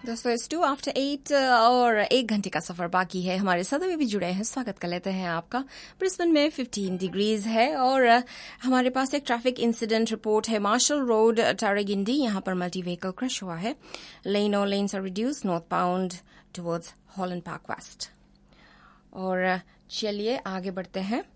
दोस्तों इट्स 8 और 1 घंटे का सफर बाकी है। हमारे साथ अभी भी जुड़े हैं, स्वागत कर लेते हैं आपका। ब्रिस्बेन में 15 डिग्रीज है और हमारे पास एक ट्रैफिक इंसिडेंट रिपोर्ट है। मार्शल रोड टारागिंडी, यहाँ पर मल्टी व्हीकल क्रश हुआ है। Lens are reduce north bound towards Holland park waste. और चलिए आगे बढ़ते हैं।